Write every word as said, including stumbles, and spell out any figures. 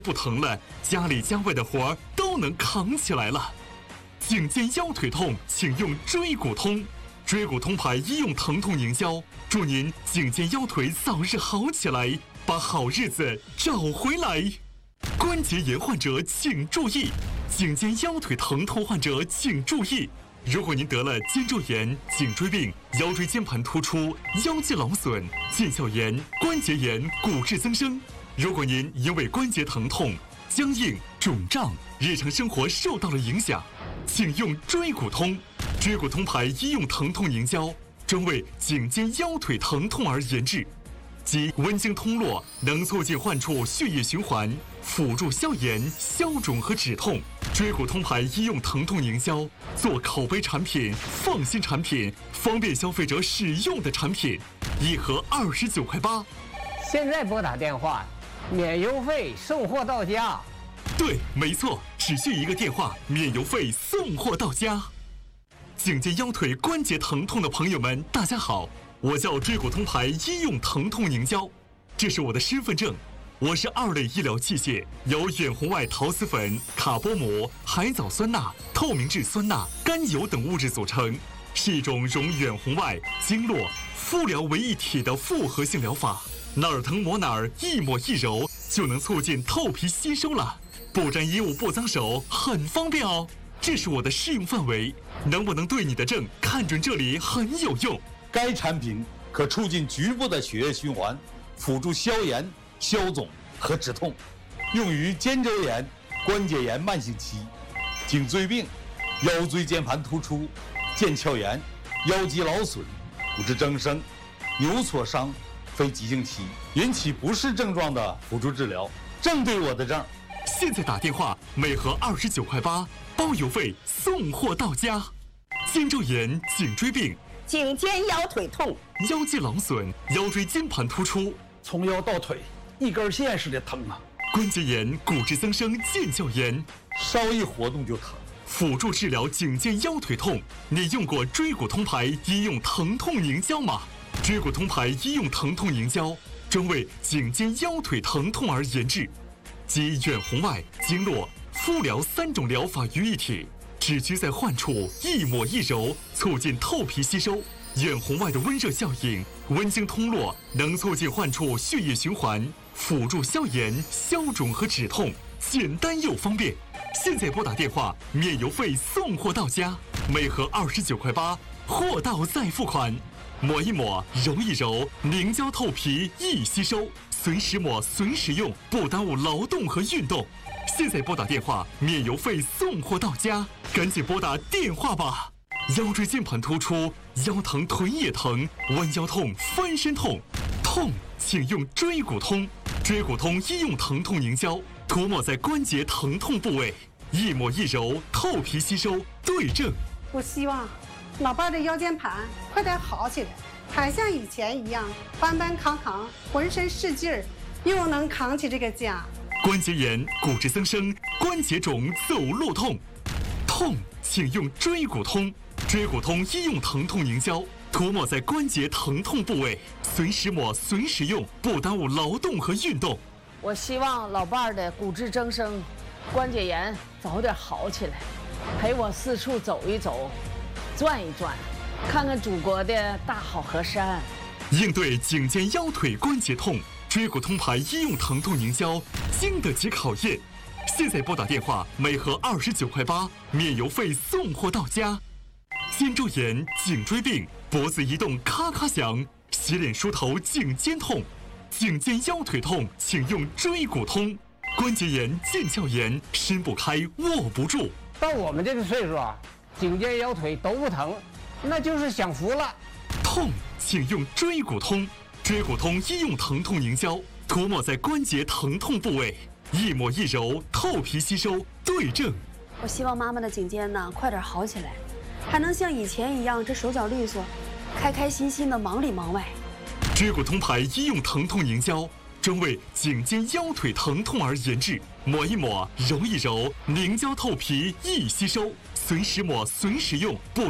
不疼了，家里家外的活儿都能扛起来了。颈肩腰腿痛，请用椎骨通。椎骨通牌医用疼痛营销，祝您颈肩腰腿早日好起来，把好日子找回来。关节炎患者请注意，颈肩腰腿疼痛患者请注意。如果您得了肩周炎、颈椎病、腰椎间盘突出、腰肌劳损、腱鞘炎、关节炎、骨质增生，如果您因为关节疼痛、僵硬、肿胀，日常生活受到了影响，请用椎骨通。椎骨通牌医用疼痛凝胶，专为颈肩腰腿疼痛而研制，集温经通络，能促进患处血液循环，辅助消炎、消肿和止痛。椎骨通牌医用疼痛凝胶，做口碑产品、放心产品、方便消费者使用的产品，一盒二十九块八。 现在拨打电话，免邮费送货到家。 对，没错，只需一个电话，免邮费送货到家。颈肩腰腿关节疼痛的朋友们，大家好，我叫椎骨通牌医用疼痛凝胶，这是我的身份证。我是二类医疗器械，由远红外陶瓷粉、卡波膜、海藻酸钠、透明质酸钠、甘油等物质组成，是一种融远红外、经络、敷疗为一体的复合性疗法。哪儿疼抹哪儿，一抹一揉就能促进透皮吸收了，不沾衣物不脏手，很方便哦。这是我的适用范围，能不能对你的症看准这里很有用。 该产品可促进局部的血液循环，辅助消炎、消肿和止痛，用于肩周炎、关节炎慢性期、颈椎病、腰椎间盘突出、腱鞘炎、腰肌劳损、骨质增生、扭挫伤、非急性期引起不适症状的辅助治疗，正对我的症。 现在打电话，每盒二十九块八，包邮费送货到家。肩周炎、颈椎病、 颈肩腰腿痛、 腰肌劳损、腰椎间盘突出， 从腰到腿一根线似的疼啊！ 关节炎、骨质增生、腱鞘炎， 稍一活动就疼。 辅助治疗颈肩腰腿痛，你用过椎骨通牌医用疼痛凝胶吗？椎骨通牌医用疼痛凝胶，专为颈肩腰腿疼痛而研制，集远红外、经络、敷疗三种疗法于一体，只需在患处一抹一揉，促进透皮吸收。远红外的温热效应，温经通络，能促进患处血液循环，辅助消炎、消肿和止痛，简单又方便。现在拨打电话，免邮费送货到家，每盒二十九块八，货到再付款。抹一抹，揉一揉，凝胶透皮易吸收，随时抹随时用，不耽误劳动和运动。现在拨打电话，免邮费送货到家，赶紧拨打电话吧。腰椎间盘突出，腰疼臀也疼，弯腰痛、翻身痛，痛请用椎骨通。椎骨通医用疼痛凝胶，涂抹在关节疼痛部位，一抹一揉，透皮吸收，对症。 我希望老伴的腰间盘快点好起来，还像以前一样搬搬扛扛，浑身是劲儿，又能扛起这个家。 关节炎、骨质增生、关节肿、走路痛，痛请用椎骨通。椎骨通医用疼痛凝胶，涂抹在关节疼痛部位，随时抹随时用，不耽误劳动和运动。 我希望老伴儿的骨质增生、关节炎早点好起来，陪我四处走一走，转一转，看看祖国的大好河山。 应对颈肩腰腿关节痛，椎骨通牌医用疼痛凝胶经得起考验。现在拨打电话，每盒二十九块八，免邮费送货到家。肩周炎、颈椎病、脖子移动咔咔响，洗脸梳头颈肩痛，颈肩腰腿痛，请用椎骨通。关节炎、腱鞘炎，伸不开、握不住。 到我们这个岁数啊，颈肩腰腿都不疼，那就是享福了。 痛，请用椎骨通。椎骨通医用疼痛凝胶，涂抹在关节疼痛部位，一抹一揉，透皮吸收，对症。 我希望妈妈的颈肩呢快点好起来，还能像以前一样这手脚利索，开开心心的忙里忙外。 椎骨通牌医用疼痛凝胶，专为颈肩腰腿疼痛而研制，抹一抹，揉一揉，凝胶透皮易吸收，随时抹随时用，不